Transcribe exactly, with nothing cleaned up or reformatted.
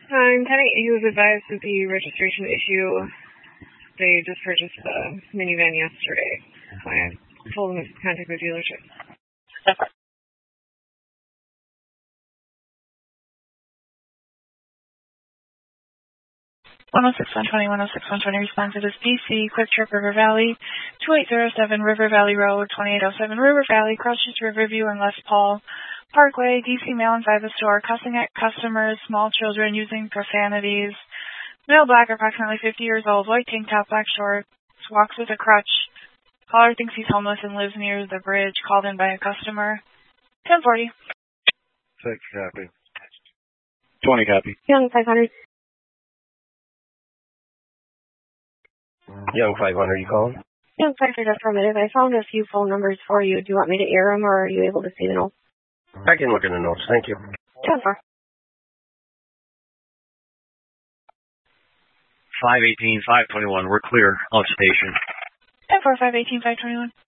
I'm Penny. He was advised that the registration issue, they just purchased the minivan yesterday. So I told him to contact the dealership. one oh six, one twenty, one oh six, one twenty, response to this B C, Quick Trip River Valley, two eight zero seven River Valley Road, twenty-eight oh seven River Valley, Cross Streets, Riverview, and Les Paul Parkway, D C mail inside the store, cussing at customers, small children using profanities, male black, approximately fifty years old, white tank top, black shorts, walks with a crutch, caller thinks he's homeless and lives near the bridge, called in by a customer, ten forty. Six copy. twenty copy. Young five hundred. Young five hundred, you calling? Young five hundred, affirmative. I found a few phone numbers for you. Do you want me to air them, or are you able to see the notes? I can look in the notes, thank you. ten four. five eighteen, five twenty-one, we're clear. On station. ten four, five eighteen, five twenty-one.